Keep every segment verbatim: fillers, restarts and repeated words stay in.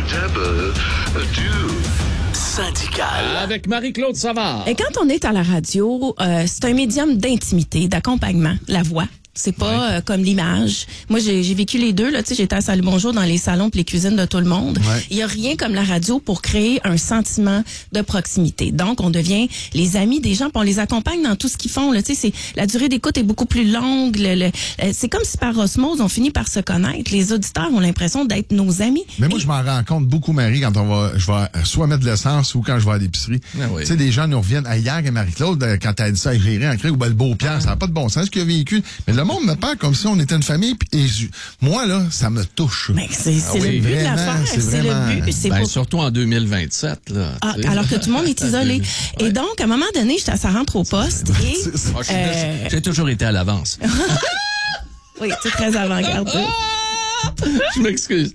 double do. Syndical. Avec Marie-Claude Savard. Et quand on est à la radio, euh, c'est un médium d'intimité, d'accompagnement, la voix. C'est pas Ouais. euh, comme l'image. Moi, j'ai, j'ai vécu les deux. Là, tu sais, j'étais à Salut Bonjour dans les salons puis les cuisines de tout le monde. Ouais. Il y a rien comme la radio pour créer un sentiment de proximité. Donc, on devient les amis des gens, puis on les accompagne dans tout ce qu'ils font. Là, tu sais, c'est la durée d'écoute est beaucoup plus longue. Le, le, euh, c'est comme si par osmose, on finit par se connaître. Les auditeurs ont l'impression d'être nos amis. Mais moi, Et- je m'en rends compte beaucoup, Marie, quand on va, je vais soit mettre de l'essence ou quand je vais à l'épicerie. Ah oui. Tu sais, des gens nous reviennent. Ah, hier, et Marie-Claude, euh, quand elle a dit ça, j'ai rien ancré, ou ben, le beau Pierre, ça n'a pas de bon sens ce qu'il a vécu. Mais le monde me parle comme si on était une famille. Pis, et je- moi, là, ça me touche. Ben, c'est c'est Ah oui, le but de vraiment, l'affaire. c'est C'est vraiment- le but. C'est Ben, pour- surtout en deux mille vingt-sept. Là, Ah, tu sais. alors que tout le monde est isolé. Et donc, à un moment donné, j'étais à sa rentre au poste et... Ah, j'ai- Euh, J'ai toujours été à l'avance. Oui, c'est très avant-gardeux. Je m'excuse.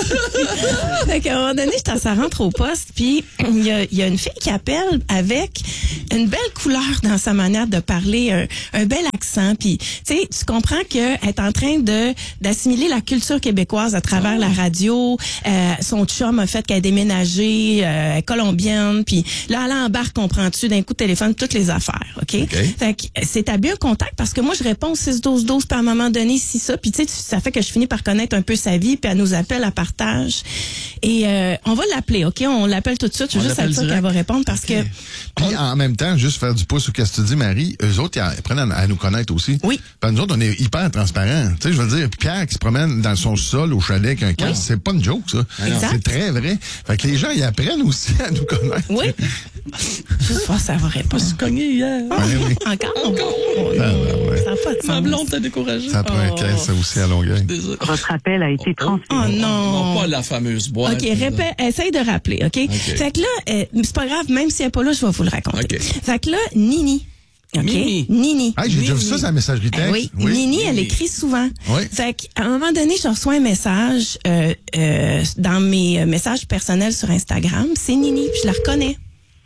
Fait qu'à un moment donné, j'étais à sa rentre au poste, puis il y a, il y a une fille qui appelle avec une belle couleur dans sa manière de parler, un, un bel accent, puis tu sais, tu comprends qu'elle est en train de d'assimiler la culture québécoise à travers la radio. Euh, son chum a fait qu'elle a déménagé, euh, elle est colombienne, puis là, elle embarque, comprends-tu, d'un coup de téléphone, toutes les affaires, OK? OK. Fait que c'est établi un contact parce que moi, je réponds au six douze douze, puis à un moment donné, si ça, puis tu sais, ça fait que je finis par connaître un peu sa vie, puis elle nous appelle à partage. Et euh, on va l'appeler, OK? On l'appelle tout de suite. Je veux On juste être l'appelle sûre direct? qu'elle va répondre parce OK. que... Puis en même temps, juste faire du pouce sur ce que tu dis, Marie, eux autres, ils apprennent à, à nous connaître aussi. Oui. Puis nous autres, on est hyper transparents. Tu sais, je veux dire, Pierre qui se promène dans son sol au chalet avec un casque, c'est pas une joke, ça. Exact. C'est très vrai. Fait que les gens, ils apprennent aussi à nous connaître. Oui. Juste voir si elle va répondre. Je suis cogné hier. Ouais, oui. Encore? Encore? Oh, Ah, non. ouais, ouais. Ça n'a pas de sens. Ma blonde t'a découragé. Ça prend un Oh. caisse, ça aussi, à Longueuil. Désolé. Votre appel a été transféré. Oh Non, non. pas la fameuse boîte. OK, répète, essaye de rappeler, OK? Fait que là, euh, c'est pas grave, même si elle n'est pas là, je vais vous le raconter. OK. Fait que là, Nini. OK? Mimi. Nini. Ah, j'ai déjà vu Mimi. ça, sa messagerie Eh texte. oui, Nini, elle Mimi. écrit souvent. Oui. Fait qu'à un moment donné, je reçois un message euh, euh, dans mes euh, messages personnels sur Instagram. C'est Nini, puis je la reconnais.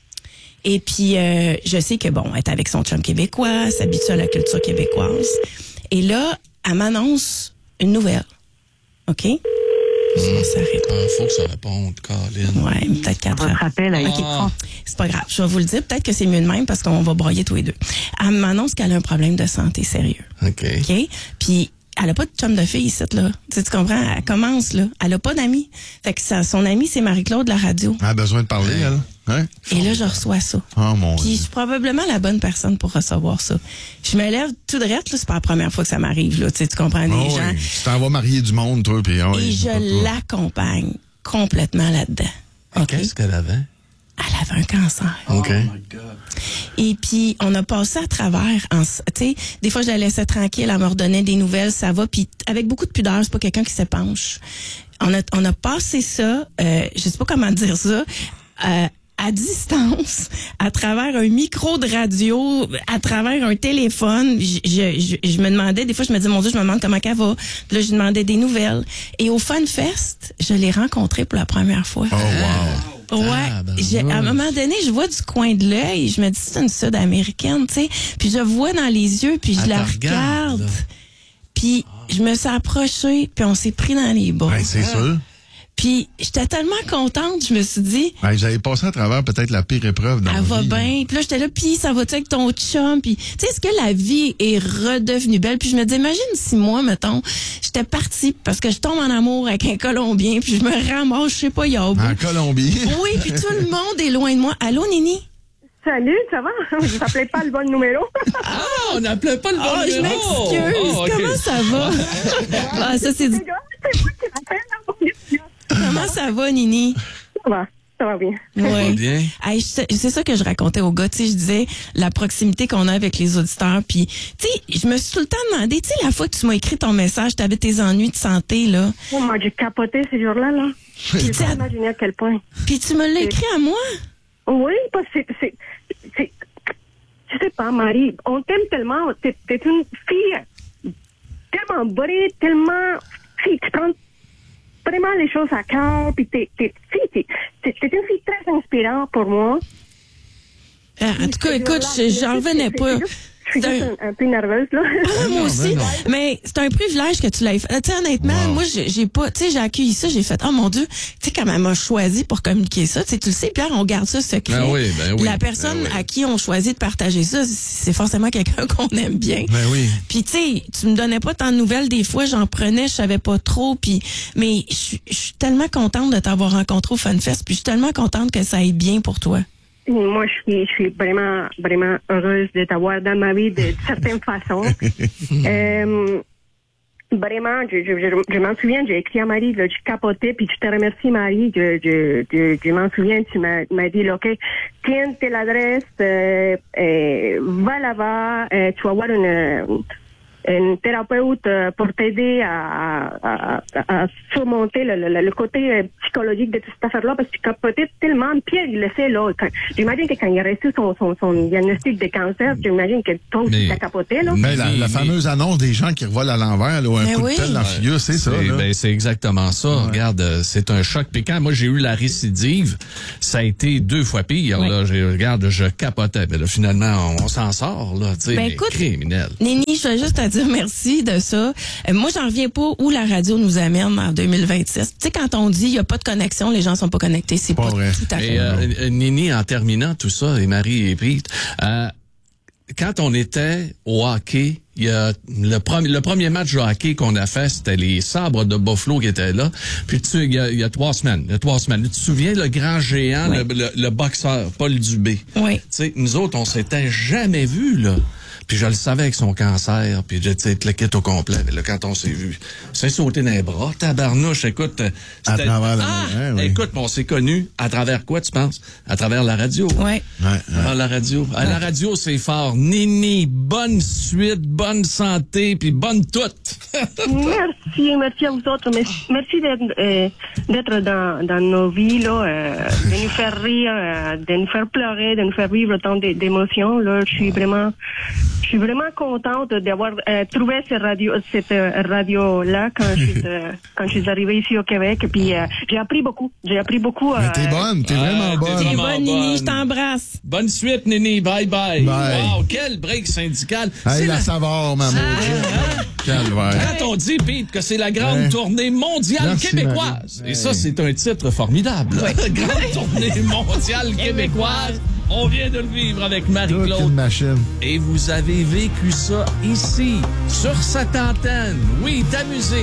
Et puis, euh, je sais que, bon, elle est avec son chum québécois, elle s'habitue à la culture québécoise. Et là, elle m'annonce une nouvelle. OK? Ça s'arrête. Ah, faut que ça réponde, Colin. Ouais, peut-être quatre Votre ans. appel a été OK. transféré. C'est pas grave. Je vais vous le dire. Peut-être que c'est mieux de même parce qu'on va broyer tous les deux. Elle m'annonce qu'elle a un problème de santé sérieux. OK. OK? Puis, elle a pas de chum de fille ici, là. Tu sais, tu comprends? Elle commence, là. Elle a pas d'amis. Fait que ça, son amie, c'est Marie-Claude de la radio. Elle a besoin de parler, elle. Hein? Et là, je reçois ça. Oh, mon Puis, je Dieu. suis probablement la bonne personne pour recevoir ça. Je me lève tout droite, là. C'est pas la première fois que ça m'arrive, là. Tu sais, tu comprends? Les Oh, gens. oui. Tu t'en vas marier du monde, toi, puis... oh, Et oui, je pas toi. l'accompagne complètement là-dedans. OK? Qu'est-ce qu'elle avait? Elle avait un cancer. OK. Et puis, on a passé à travers, en- tu sais, des fois, je la laissais tranquille, elle me redonnait des nouvelles, ça va. Puis, avec beaucoup de pudeur, c'est pas quelqu'un qui s'épanche. On a, on a passé ça, euh, je sais pas comment dire ça, euh, à distance, à travers un micro de radio, à travers un téléphone. Je, je, je, je me demandais, des fois, je me disais, mon Dieu, je me demande comment qu'elle va. Puis là, je demandais des nouvelles. Et au Fun Fest, je l'ai rencontrée pour la première fois. Oh, wow. Ouais, Tabarnouche. j'ai- à un moment donné, je vois du coin de l'œil, je me dis c'est une Sud-américaine, tu sais, puis je vois dans les yeux, puis je Elle la te regarde, regarde, là. puis je me suis approchée, puis on s'est pris dans les bras. Ben, c'est sûr. Puis j'étais tellement contente, je me suis dit, Ben, j'avais passé à travers peut-être la pire épreuve dans elle ma va vie. bien. Puis là, j'étais là, puis ça va-tu avec ton chum? Puis, tu sais, est-ce que la vie est redevenue belle? Puis je me dis, imagine si moi, mettons, j'étais partie parce que je tombe en amour avec un Colombien, puis je me ramasse, je sais pas, il y a au bout. En Colombie. Oui, puis tout le monde est loin de moi. Allô, Nini? Salut, ça va? Je t'appelais pas le bon numéro. Ah, on n'appelait pas le bon Oh, je numéro. m'excuse. Oh, OK. Comment ça va? Ah, ça, c'est du... Les gars, c'est moi qui m'appelle, là. Comment ça va, Nini? Ça va, ça va bien. Ouais. bien. Hey, je- c'est ça que je racontais aux gars. Tu sais, je disais la proximité qu'on a avec les auditeurs. Puis, tu sais, je me suis tout le temps demandé, tu sais, la fois que tu m'as écrit ton message, tu avais tes ennuis de santé, là. Oh, moi, j'ai capoté ces jours-là, là. Puis, J'ai tu sais, pas imaginé à quel point. puis tu me l'as écrit à moi. Oui, parce que c'est, c'est, c'est, je sais pas, Marie, on t'aime tellement, t'es, t'es une fille tellement bonne, tellement, fille, tu prends vraiment les choses à cœur, puis t'es, t'es, fille, t'es, t'es, t'es une fille très inspirante pour moi. Ah, en tout cas, écoute, je- j'en revenais pas. Je suis C'est juste un- un, un peu nerveuse, là. Ah, moi non, aussi. ben non. Mais c'est un privilège que tu l'aies fait. Tu sais, honnêtement, Wow. moi, j'ai j'ai pas, tu sais, j'ai accueilli ça, j'ai fait, oh mon Dieu, tu sais, quand elle m'a choisi pour communiquer ça, tu sais, tu le sais, Pierre, on garde ça secret. Ben oui, ben oui, La personne ben oui. à qui on choisit de partager ça, c'est forcément quelqu'un qu'on aime bien. Ben oui. Puis tu sais, tu me donnais pas tant de nouvelles des fois, j'en prenais, je savais pas trop, puis mais je suis- je suis tellement contente de t'avoir rencontré au FunFest, puis je suis tellement contente que ça aille bien pour toi. Et moi, je suis, je suis vraiment, vraiment heureuse de t'avoir dans ma vie de certaines façons. euh, vraiment, je, je, je, je m'en souviens, j'ai écrit à Marie, là, je capotais, puis je te remercie, Marie, je, je, je, je m'en souviens, tu m'as, m'as dit, OK, tiens telle adresse, euh, euh, va là-bas, euh, tu vas voir une, une thérapeute euh, pour t'aider à, à, à, à surmonter le, le, le côté euh, psychologique de toute cette affaire-là, parce que tu capotais tellement. Pierre, il le sait, là. Quand, j'imagine que quand il a reçu son, son, son diagnostic de cancer, j'imagine que toi aussi, Mais- t'as capoté, là. Ben, la, la Mais- fameuse annonce des gens qui revolent à l'envers, là, ou un Ben coup oui. de pelle dans la figure, c'est ça, C'est- là. ben, c'est exactement ça. Regarde, euh, c'est un choc. Puis quand moi j'ai eu la récidive, ça a été deux fois pire. Ouais. Là, j'ai, regarde, je capotais. Mais là, finalement, on, on s'en sort là. Tu sais, Ben, mais écoute, criminel. Nini, je veux juste te dire merci de ça. Euh, moi, j'en reviens pas où la radio nous amène en deux mille vingt-six. Tu sais, quand on dit il y a pas de connexion, les gens sont pas connectés, c'est Pas pas, vrai. tout à fait. Et euh, euh, Nini, en terminant tout ça, et Marie et Pete, euh, quand on était au hockey, il y a le premier le premier match de hockey qu'on a fait, c'était les Sabres de Buffalo qui étaient là. Puis tu il y a, il y a trois semaines, il y a trois semaines. Tu te souviens le grand géant, Oui. le, le, le boxeur Paul Dubé. Oui. Tu sais, nous autres, on s'était jamais vus là. Puis je le savais avec son cancer, puis je, tu sais, le kit au complet. Mais là, quand on s'est vu, c'est sauté dans les bras. Tabarnouche, écoute. euh, À c'était- travers la- Ah, ouais, oui. écoute, on s'est connus à travers quoi, tu penses? À travers la radio. Ouais. Ouais, À la radio. À la radio, c'est fort. Nini, bonne suite, bonne santé, puis bonne toute. Merci, merci à vous autres. Merci, merci d'être, euh, d'être dans, dans nos vies, là, euh, de nous faire rire, euh, de nous faire pleurer, de nous faire vivre autant d'é- d'émotions. Là, je suis vraiment, je suis vraiment contente d'avoir euh, trouvé cette radio, cette euh, radio-là quand je suis, euh, quand je suis arrivée ici au Québec. Et puis euh, j'ai appris beaucoup. J'ai appris beaucoup. Mais t'es euh, bonne, t'es Ah, vraiment t'es bonne. T'es Vraiment bonne, Nini, bonne. je t'embrasse. Bonne suite, Nini. Bye bye. Bye. Wow, quel break syndical. Hey, C'est la la- saveur, ma maudite. Calvaire. Quand on dit, Pete, que c'est la grande Ouais. tournée mondiale Merci, québécoise. Marie. Et ça, c'est un titre formidable. Grande tournée mondiale québécoise. On vient de le vivre avec Toute Marie-Claude. une machine. Et vous avez vécu ça ici, sur cette antenne. Oui, ta musique.